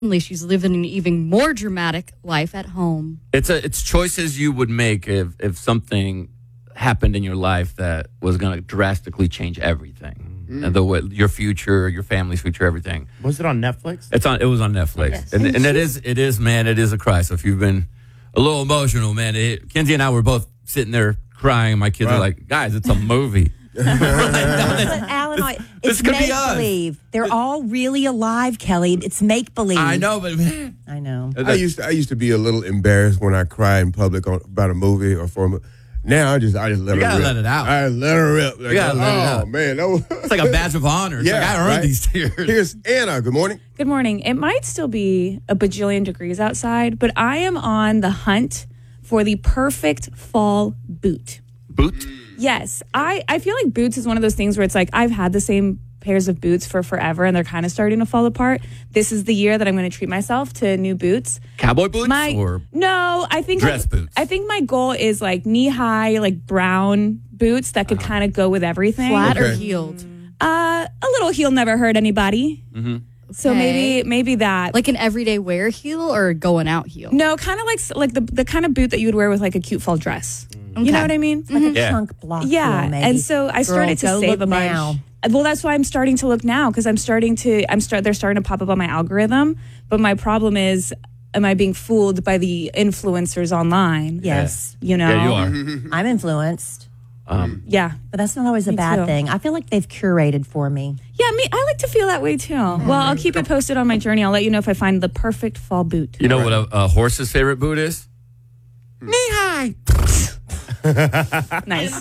She's living an even more dramatic life at home. It's choices you would make if something happened in your life that was going to drastically change everything. And your future, your family's future, everything. Was it on Netflix? It was on Netflix. Yes. And it is, man, it is a cry. So if you've been a little emotional, man, Kenzie and I were both sitting there crying. My kids are like, guys, it's a movie. But Alan, it's could be make-believe. They're all really alive, Kelly. It's make-believe. I know, but man. I know. I used to be a little embarrassed when I cry in public about a movie or for a movie. Now I just let it rip. You gotta let it out. I let her rip. Like, You gotta let it out. Man, It's like a badge of honor. It's like, I earned these tears. Here's Anna. Good morning. Good morning. It might still be a bajillion degrees outside, but I am on the hunt for the perfect fall boot. Boot? Yes. I feel like boots is one of those things where it's like I've had the same pairs of boots for forever and they're kind of starting to fall apart. This is the year that I'm going to treat myself to new boots. Cowboy boots? Or No, I think dress boots? I think my goal is like knee-high, like brown boots that could kind of go with everything. Flat or heeled? A little heel never hurt anybody. So Okay. maybe that. Like an everyday wear heel or going out heel? No, kind of like the kind of boot that you would wear with like a cute fall dress. You know what I mean? Like a chunk block. Yeah, maybe. and so I started Girl, to go save look a bunch. now. Well, that's why I'm starting to look now because they're starting to pop up on my algorithm. But my problem is, am I being fooled by the influencers online? Yes. You know? Yeah, you are. I'm influenced. Yeah. But that's not always a bad too. thing. I feel like they've curated for me. Yeah, I like to feel that way too. Well, I'll keep it posted on my journey. I'll let you know if I find the perfect fall boot. You know what a horse's favorite boot is? Knee-high. Nice.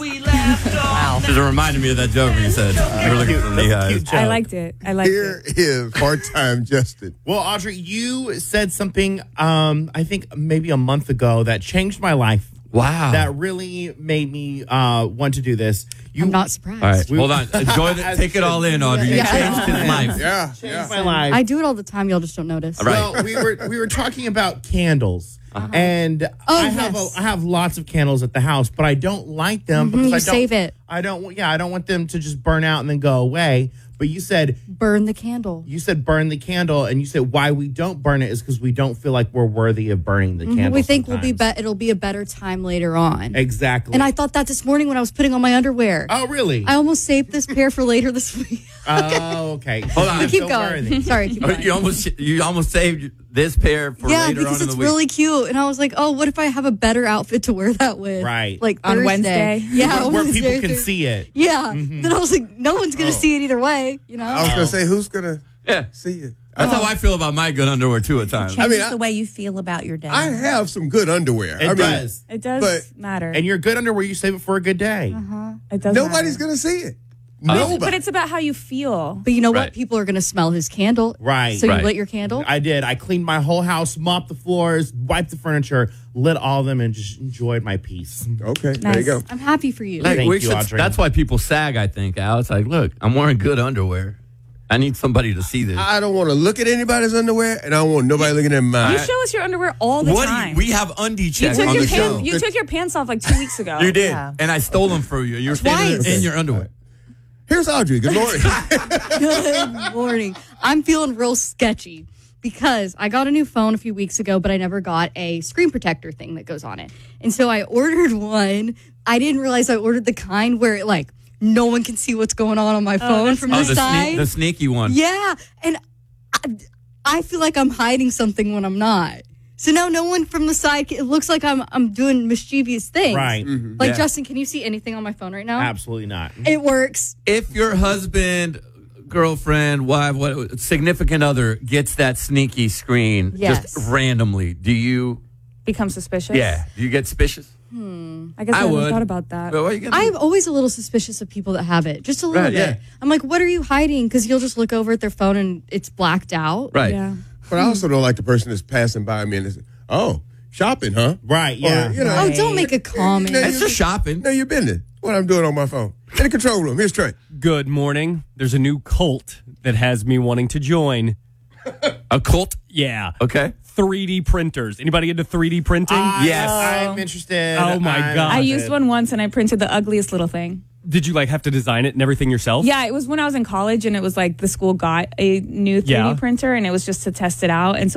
Just reminded me of that joke when you said you were looking for knee-highs. I liked it. I liked Here it. is part-time Justin. Well, Audrey, you said something, I think maybe a month ago that changed my life. Wow. That really made me want to do this. I'm not surprised. All right, hold on. Enjoy it. Take it all in, Audrey. You changed his life. Yeah, Changed my life. I do it all the time. Y'all just don't notice. Right. Well, we were talking about candles, and I have lots of candles at the house, but I don't light them because you I don't save it. I don't want them to just burn out and then go away. But you said Burn the candle. burn the candle, and you said why we don't burn it is because we don't feel like we're worthy of burning the candle. We think sometimes. it'll be a better time later on. Exactly. And I thought that this morning when I was putting on my underwear. Oh, really? I almost saved this pair for later this week. Oh, okay. Hold on. Keep going. Sorry, keep going. You almost saved this pair for Yeah, later on because in the it's week. really cute. And I was like, oh, what if I have a better outfit to wear that with? Right. Like On Thursday. Wednesday? Yeah, where Wednesday, people can Thursday. see it. Yeah. Then I was like, no one's going to see it either way, you know? I was going to say, who's going Yeah. to see it? That's how I feel about my good underwear, too, at times. Changes I- the way you feel about your day. I have some good underwear. It does. It does But- matter. And you're good underwear, you save it for a good day. It does Nobody's matter. going to see it. But Nobody. it's about how you feel. But you know Right. what? People are going to smell his candle. Right. So Right. you lit your candle? I did. I cleaned my whole house, mopped the floors, wiped the furniture, lit all of them, and just enjoyed my peace. Okay, there you go. I'm happy for you. Like, Thank we you, should- Audrey. That's why people sag, I think, Al. It's like, look, I'm wearing good underwear. I need somebody to see this. I don't want to look at anybody's underwear, and I don't want nobody looking at mine. You show us your underwear all the What do time. we have undie you checks took on your the show. pants. You took your pants off like 2 weeks ago. You did. Yeah. And I stole them from you. You're standing there Twice. in your underwear. Here's Audrey. Good morning. Good morning. I'm feeling real sketchy because I got a new phone a few weeks ago, but I never got a screen protector thing that goes on it. And so I ordered one. I didn't realize I ordered the kind where like no one can see what's going on my phone from the side. The sneaky one. Yeah. And I feel like I'm hiding something when I'm not. So now no one from the side, it looks like I'm doing mischievous things. Right. Like, Yeah. Justin, can you see anything on my phone right now? Absolutely not. It works. If your husband, girlfriend, wife, significant other gets that sneaky screen Yes. just randomly, do you? Become suspicious. Do you get suspicious? I guess I would. haven't thought about that. Well, what you gonna I'm do? always a little suspicious of people that have it, just a little Right, bit. yeah. I'm like, what are you hiding? Because you'll just look over at their phone and it's blacked out. Right. Yeah. But I also don't like the person that's passing by me and is, oh, shopping, huh? Right, yeah. Or, you know, Oh, don't make a comment. No, It's just shopping. know your business. What I'm doing on my phone. In the control room. Here's Trey. Good morning. There's a new cult that has me wanting to join. A cult? Yeah. Okay. 3D printers. Anybody into 3D printing? Yes. I'm interested. Oh, my God. I used one once and I printed the ugliest little thing. Did you like have to design it and everything yourself? Yeah, it was when I was in college and it was like the school got a new 3D Yeah. printer and it was just to test it out. And so